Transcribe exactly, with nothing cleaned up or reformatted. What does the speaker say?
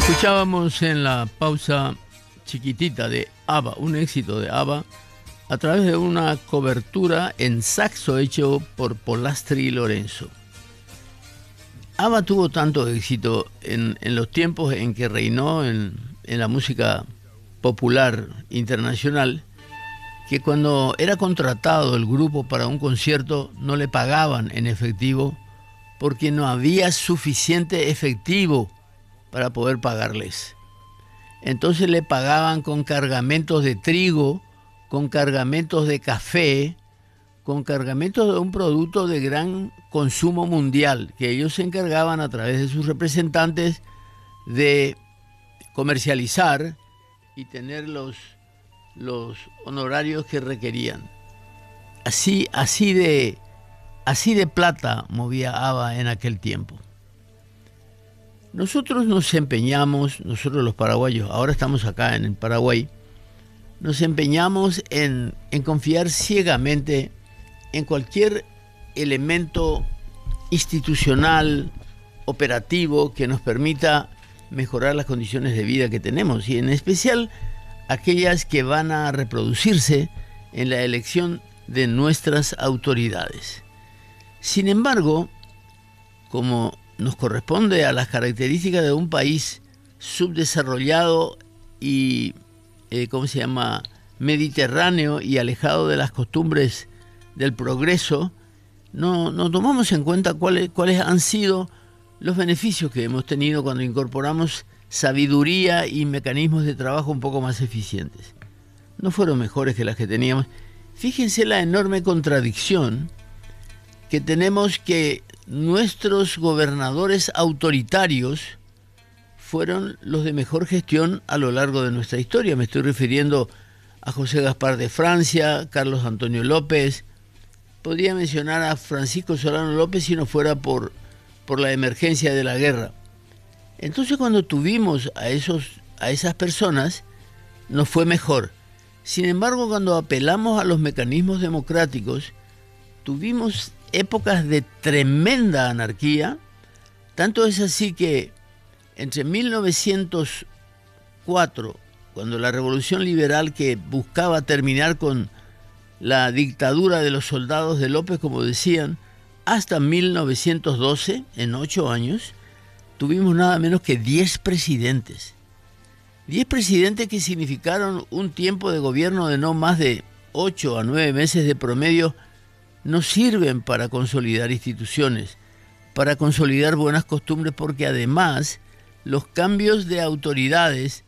Escuchábamos en la pausa chiquitita de ABBA, un éxito de ABBA, a través de una cobertura en saxo hecho por Polastri Lorenzo. ABBA tuvo tanto éxito en, en los tiempos en que reinó en, en la música popular internacional, que cuando era contratado el grupo para un concierto no le pagaban en efectivo porque no había suficiente efectivo para poder pagarles. Entonces le pagaban con cargamentos de trigo, con cargamentos de café, con cargamentos de un producto de gran consumo mundial, que ellos se encargaban a través de sus representantes de comercializar y tener los, los honorarios que requerían. Así, así, de, así de plata movía ABBA en aquel tiempo. Nosotros nos empeñamos, nosotros los paraguayos, ahora estamos acá en el Paraguay, nos empeñamos en, en confiar ciegamente en cualquier elemento institucional, operativo, que nos permita mejorar las condiciones de vida que tenemos, y en especial aquellas que van a reproducirse en la elección de nuestras autoridades. Sin embargo, como nos corresponde a las características de un país subdesarrollado y, eh, ¿cómo se llama?, mediterráneo y alejado de las costumbres del progreso, no, no tomamos en cuenta cuáles, cuáles han sido los beneficios que hemos tenido cuando incorporamos sabiduría y mecanismos de trabajo un poco más eficientes. No fueron mejores que las que teníamos. Fíjense la enorme contradicción que tenemos, que nuestros gobernadores autoritarios fueron los de mejor gestión a lo largo de nuestra historia. Me estoy refiriendo a José Gaspar de Francia, Carlos Antonio López. Podría mencionar a Francisco Solano López si no fuera por, por la emergencia de la guerra. Entonces, cuando tuvimos a, esos, a esas personas, nos fue mejor. Sin embargo, cuando apelamos a los mecanismos democráticos, tuvimos épocas de tremenda anarquía. Tanto es así que entre mil novecientos cuatro, cuando la revolución liberal, que buscaba terminar con la dictadura de los soldados de López, como decían, hasta mil novecientos doce, en ocho años, tuvimos nada menos que diez presidentes. diez presidentes que significaron un tiempo de gobierno de no más de ocho a nueve meses de promedio. No sirven para consolidar instituciones, para consolidar buenas costumbres, porque además los cambios de autoridades